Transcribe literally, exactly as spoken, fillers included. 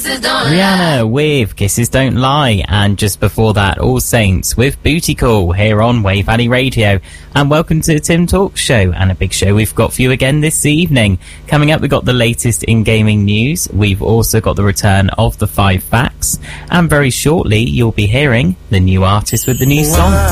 Kisses Don't Lie. Rihanna with Kisses Don't Lie, and just before that, All Saints with Booty Call here on Wave Valley Radio. And welcome to the Tim Talk Show, and a big show we've got for you again this evening. Coming up, we've got the latest in gaming news. We've also got the return of the five facts, and very shortly you'll be hearing the new artist with the new song.